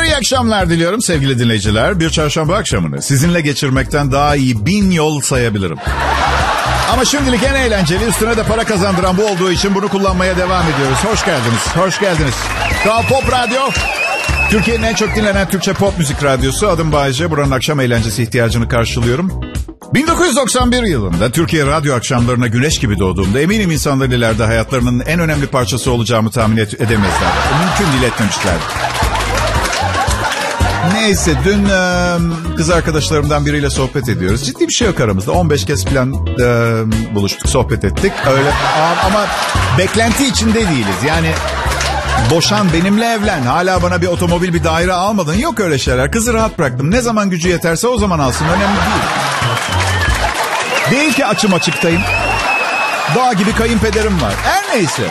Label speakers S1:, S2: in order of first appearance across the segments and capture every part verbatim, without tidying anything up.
S1: Tekrar iyi akşamlar diliyorum sevgili dinleyiciler. Bir çarşamba akşamını sizinle geçirmekten daha iyi bin yol sayabilirim. Ama şimdilik en eğlenceli, üstüne de para kazandıran bu olduğu için bunu kullanmaya devam ediyoruz. Hoş geldiniz, hoş geldiniz. Kral Pop Radyo, Türkiye'nin en çok dinlenen Türkçe pop müzik radyosu. Adım Bayece, buranın akşam eğlencesi ihtiyacını karşılıyorum. bin dokuz yüz doksan bir yılında Türkiye radyo akşamlarına güneş gibi doğduğumda eminim insanlar ileride hayatlarının en önemli parçası olacağımı tahmin et- edemezler. Mümkün değil, etmemişlerdi. Neyse, dün e, kız arkadaşlarımdan biriyle sohbet ediyoruz. Ciddi bir şey yok aramızda. on beş kez falan e, buluştuk, sohbet ettik. Öyle ama beklenti içinde değiliz. Yani boşan, benimle evlen, hala bana bir otomobil, bir daire almadın. Yok öyle şeyler. Kızı rahat bıraktım. Ne zaman gücü yeterse o zaman alsın. Önemli değil. Değil ki açım açıktayım. Dağ gibi kayınpederim var. Her neyse.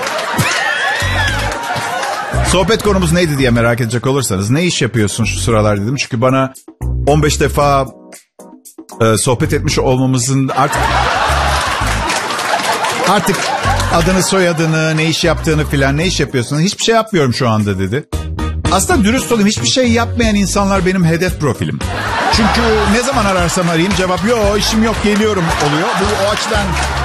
S1: Sohbet konumuz neydi diye merak edecek olursanız, ne iş yapıyorsun şu sıralar dedim. Çünkü bana on beş defa e, sohbet etmiş olmamızın artık artık adını, soyadını, ne iş yaptığını filan, ne iş yapıyorsun, hiçbir şey yapmıyorum şu anda dedi. Aslında dürüst olayım, hiçbir şey yapmayan insanlar benim hedef profilim. Çünkü ne zaman ararsam arayayım cevap yok, işim yok, geliyorum oluyor. Bu o açıdan...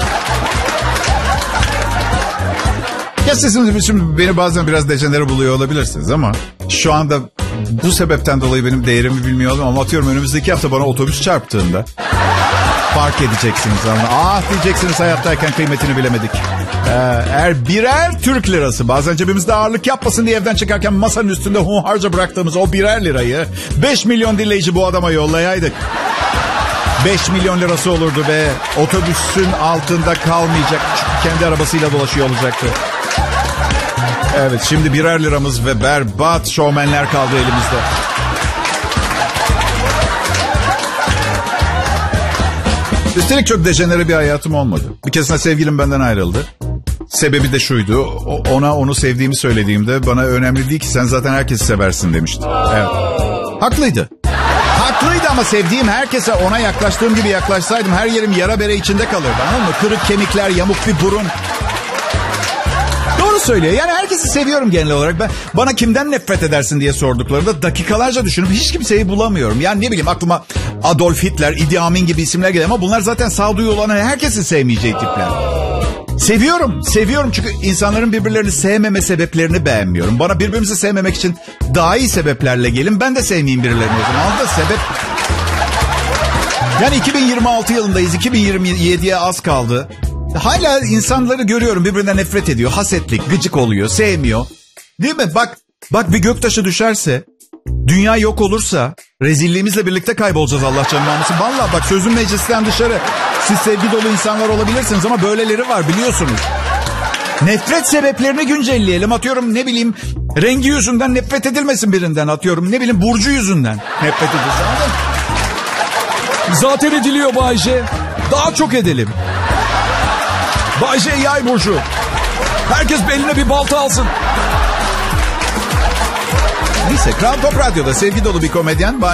S1: Ya sesim için beni bazen biraz dejenere buluyor olabilirsiniz ama şu anda bu sebepten dolayı benim değerimi bilmiyorum ama atıyorum önümüzdeki hafta bana otobüs çarptığında fark edeceksiniz ama ah diyeceksiniz, hayattayken kıymetini bilemedik. Ee, eğer birer Türk lirası, bazen cebimizde ağırlık yapmasın diye evden çıkarken masanın üstünde hunharca bıraktığımız o birer lirayı beş milyon dinleyici bu adama yollayaydık. beş milyon lirası olurdu ve otobüsün altında kalmayacak, kendi arabasıyla dolaşıyor olacaktı. Evet, şimdi birer liramız ve berbat şovmenler kaldı elimizde. Üstelik çok dejenere bir hayatım olmadı. Bir keresinde sevgilim benden ayrıldı. Sebebi de şuydu, ona onu sevdiğimi söylediğimde bana önemli değil ki, sen zaten herkesi seversin demişti. Evet. Haklıydı. Haklıydı ama sevdiğim herkese ona yaklaştığım gibi yaklaşsaydım her yerim yara bere içinde kalırdı, anladın mı? Kırık kemikler, yamuk bir burun. Doğru söylüyor. Yani herkesi seviyorum genel olarak. Ben, bana kimden nefret edersin diye sorduklarında dakikalarca düşünüp hiç kimseyi bulamıyorum. Yani ne bileyim, aklıma Adolf Hitler, Idi Amin gibi isimler geliyor ama bunlar zaten sağduyu olan, herkesin sevmeyeceği tipler. Seviyorum, seviyorum çünkü insanların birbirlerini sevmeme sebeplerini beğenmiyorum. Bana birbirimizi sevmemek için daha iyi sebeplerle gelin, ben de sevmeyeyim birilerini o zaman. Anladın, sebep... Yani iki bin yirmi altı yılındayız, iki bin yirmi yediye az kaldı. Hala insanları görüyorum, birbirinden nefret ediyor, hasetlik, gıcık oluyor, sevmiyor. Değil mi? Bak, bak bir göktaşı düşerse, dünya yok olursa rezilliğimizle birlikte kaybolacağız, Allah canını almasın. Vallahi bak, sözüm meclisten dışarı. Siz sevgi dolu insanlar olabilirsiniz ama böyleleri var, biliyorsunuz. Nefret sebeplerini güncelleyelim. Atıyorum ne bileyim, rengi yüzünden nefret edilmesin birinden. Atıyorum ne bileyim, burcu yüzünden nefret edilsin. Zaten ediliyor Bayce. Daha çok edelim. Bayce yay burcu. Herkes beline bir balta alsın. Neyse, Kral Pop Radyo'da sevgi dolu bir komedyen